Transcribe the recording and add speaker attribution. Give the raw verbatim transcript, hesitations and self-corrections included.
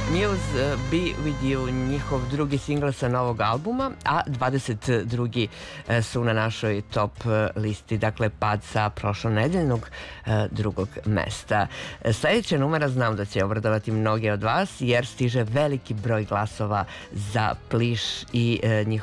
Speaker 1: Muse, Be With You, njihov drugi singl sa novog albuma, a dvadeset drugi su na našoj top listi, dakle pad sa prošlonedeljnog drugog mesta. Sljedeća numera znam da će obradovati mnoge od vas, jer stiže veliki broj glasova za Pliš i njihov